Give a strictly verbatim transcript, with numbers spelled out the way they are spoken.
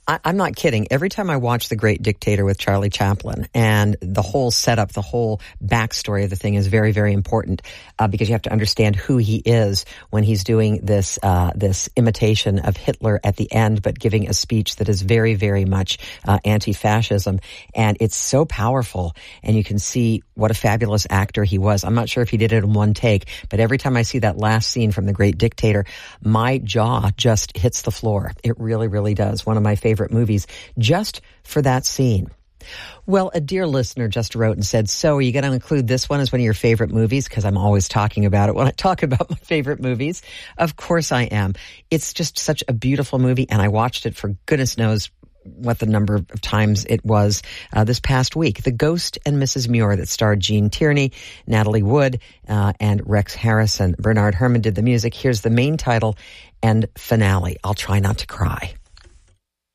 I, I'm not kidding. Every time I watch The Great Dictator with Charlie Chaplin, and the whole setup, the whole backstory of the thing is very, very important uh, because you have to understand who he is when he's doing this uh, this imitation of Hitler at the end, but giving a speech that is very, very much uh, anti-fascism. And it's so powerful, and you can see what a fabulous actor he was. I'm not sure if he did it in one take, but every time I see that last scene from The Great Dictator, my jaw just hits the floor. It really, really does. One of my favorite movies just for that scene. Well, a dear listener just wrote and said, so are you going to include this one as one of your favorite movies? Because I'm always talking about it when I talk about my favorite movies. Of course I am. It's just such a beautiful movie, and I watched it for goodness knows what the number of times it was uh, this past week. The Ghost and Missus Muir, that starred Gene Tierney, Natalie Wood, uh, and Rex Harrison. Bernard Herrmann did the music. Here's the main title and finale. I'll try not to cry.